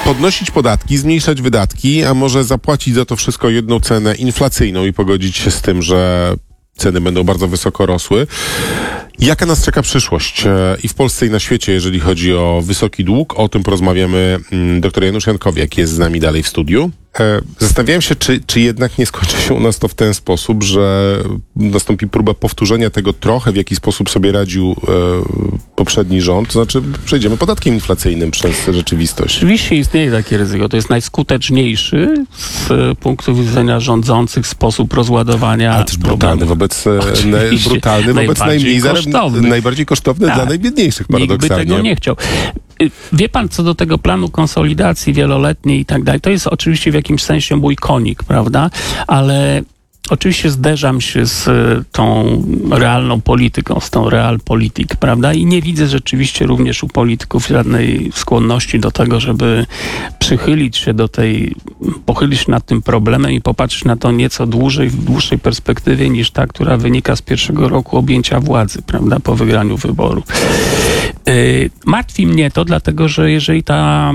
podnosić podatki, zmniejszać wydatki, a może zapłacić za to wszystko jedną cenę inflacyjną i pogodzić się z tym, że ceny będą bardzo wysoko rosły. Jaka nas czeka przyszłość i w Polsce, i na świecie, jeżeli chodzi o wysoki dług? O tym porozmawiamy. Dr Janusz Jankowiak jest z nami dalej w studiu. Zastanawiałem się, czy jednak nie skończy się u nas to w ten sposób, że nastąpi próba powtórzenia tego trochę, w jaki sposób sobie radził poprzedni rząd. To znaczy przejdziemy podatkiem inflacyjnym przez rzeczywistość. Oczywiście istnieje takie ryzyko. To jest najskuteczniejszy z punktu widzenia rządzących sposób rozładowania. Ale też brutalny wobec najbardziej kosztowny dla najbiedniejszych, paradoksalnie. Nikt by tego nie chciał. Wie pan, co do tego planu konsolidacji wieloletniej i tak dalej, to jest oczywiście w jakimś sensie mój konik, prawda? Ale oczywiście zderzam się z tą realną polityką, z tą realpolitik, prawda? I nie widzę rzeczywiście również u polityków żadnej skłonności do tego, żeby pochylić się nad tym problemem i popatrzeć na to nieco dłużej, w dłuższej perspektywie niż ta, która wynika z pierwszego roku objęcia władzy, prawda? Po wygraniu wyborów. Martwi mnie to, dlatego że jeżeli ta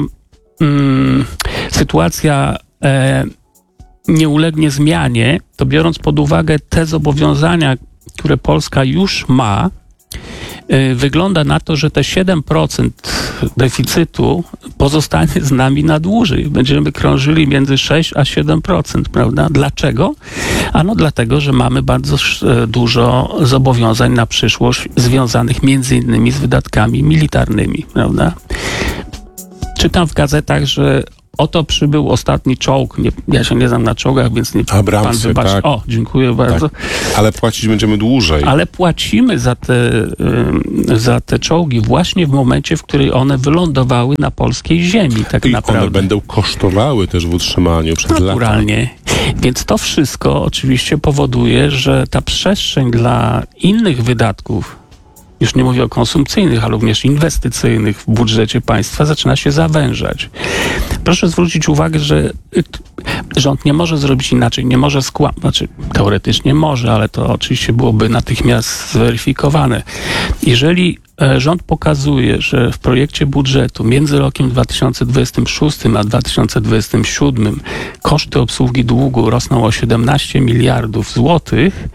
sytuacja nie ulegnie zmianie, to biorąc pod uwagę te zobowiązania, które Polska już ma, wygląda na to, że te 7% deficytu pozostanie z nami na dłużej. Będziemy krążyli między 6 a 7%, prawda? Dlaczego? Ano dlatego, że mamy bardzo dużo zobowiązań na przyszłość związanych między innymi z wydatkami militarnymi, prawda? Czytam w gazetach, że oto przybył ostatni czołg. Ja się nie znam na czołgach, więc nie Abramsy, pan wybaczy. tak. O, dziękuję bardzo. Tak. Ale płacić będziemy dłużej. Ale płacimy za te czołgi właśnie w momencie, w którym one wylądowały na polskiej ziemi, tak naprawdę. One będą kosztowały też w utrzymaniu przez lata. Naturalnie. Więc to wszystko oczywiście powoduje, że ta przestrzeń dla innych wydatków, już nie mówię o konsumpcyjnych, ale również inwestycyjnych w budżecie państwa, zaczyna się zawężać. Proszę zwrócić uwagę, że rząd nie może zrobić inaczej, nie może teoretycznie może, ale to oczywiście byłoby natychmiast zweryfikowane. Jeżeli rząd pokazuje, że w projekcie budżetu między rokiem 2026 a 2027 koszty obsługi długu rosną o 17 miliardów złotych,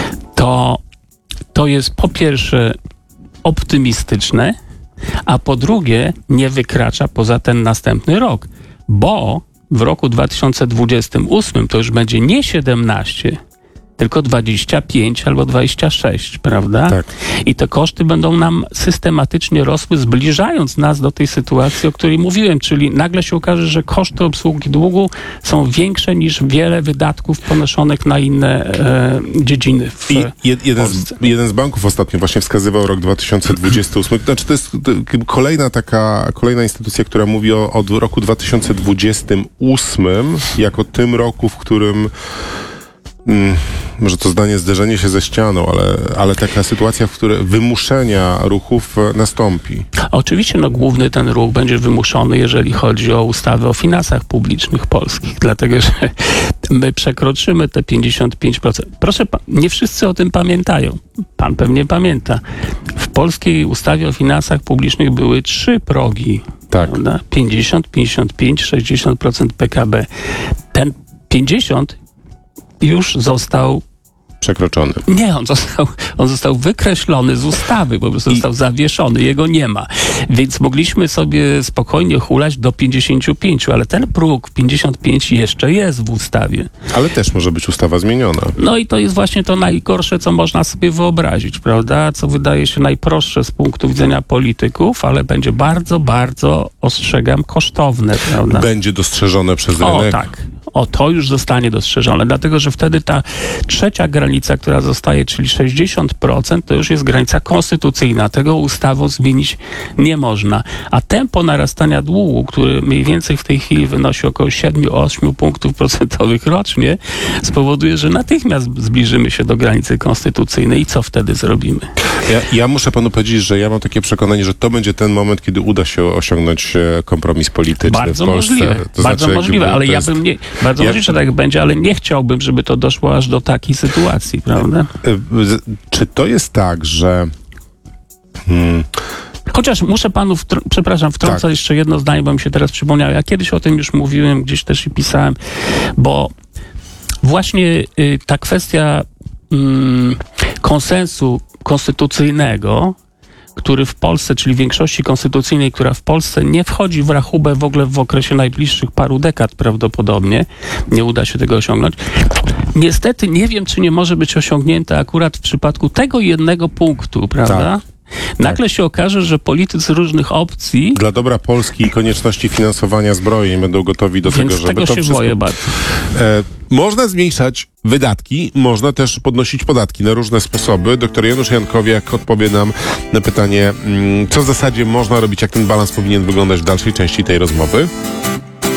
to jest po pierwsze optymistyczne, a po drugie nie wykracza poza ten następny rok, bo w roku 2028 to już będzie nie 17, tylko 25 albo 26, prawda? Tak. I te koszty będą nam systematycznie rosły, zbliżając nas do tej sytuacji, o której mówiłem, czyli nagle się okaże, że koszty obsługi długu są większe niż wiele wydatków ponoszonych na inne dziedziny w Polsce. Jeden z banków ostatnio właśnie wskazywał rok 2028. Znaczy to jest kolejna instytucja, która mówi o roku 2028 jako tym roku, w którym może to zderzenie się ze ścianą, ale taka sytuacja, w której wymuszenia ruchów nastąpi. Oczywiście główny ten ruch będzie wymuszony, jeżeli chodzi o ustawę o finansach publicznych polskich, dlatego że my przekroczymy te 55%. Proszę pana, nie wszyscy o tym pamiętają. Pan pewnie pamięta. W polskiej ustawie o finansach publicznych były 3 progi. Tak. Prawda? 50, 55, 60% PKB. Ten 50 już został przekroczony. Nie, on został wykreślony z ustawy, po prostu został zawieszony, jego nie ma. Więc mogliśmy sobie spokojnie hulać do 55, ale ten próg 55 jeszcze jest w ustawie. Ale też może być ustawa zmieniona. No i to jest właśnie to najgorsze, co można sobie wyobrazić, prawda? Co wydaje się najprostsze z punktu widzenia polityków, ale będzie bardzo, bardzo, ostrzegam, kosztowne, prawda? Będzie dostrzeżone przez rynek. O tak. To już zostanie dostrzeżone, dlatego że wtedy ta trzecia granica, która zostaje, czyli 60%, to już jest granica konstytucyjna. Tego ustawą zmienić nie można. A tempo narastania długu, który mniej więcej w tej chwili wynosi około 7-8 punktów procentowych rocznie, spowoduje, że natychmiast zbliżymy się do granicy konstytucyjnej. I co wtedy zrobimy? Ja muszę panu powiedzieć, że ja mam takie przekonanie, że to będzie ten moment, kiedy uda się osiągnąć kompromis polityczny bardzo w Polsce. Możliwe, bardzo możliwe, ale ja bym nie... Bardzo możliwe, że tak będzie, ale nie chciałbym, żeby to doszło aż do takiej sytuacji, prawda? Czy to jest tak, że... Chociaż muszę panu, wtrącę Tak. jeszcze jedno zdanie, bo mi się teraz przypomniało. Ja kiedyś o tym już mówiłem, gdzieś też i pisałem, bo właśnie ta kwestia konsensu konstytucyjnego, który w Polsce, czyli większości konstytucyjnej, która w Polsce nie wchodzi w rachubę w ogóle w okresie najbliższych paru dekad prawdopodobnie, nie uda się tego osiągnąć. Niestety nie wiem, czy nie może być osiągnięte akurat w przypadku tego jednego punktu, prawda? Nagle się okaże, że politycy różnych opcji... Dla dobra Polski i konieczności finansowania zbrojeń będą gotowi do tego, Więc żeby tego to się wszystko... boję bardzo. Można zmniejszać wydatki, można też podnosić podatki na różne sposoby. Doktor Janusz Jankowiak odpowie nam na pytanie, co w zasadzie można robić, jak ten balans powinien wyglądać w dalszej części tej rozmowy.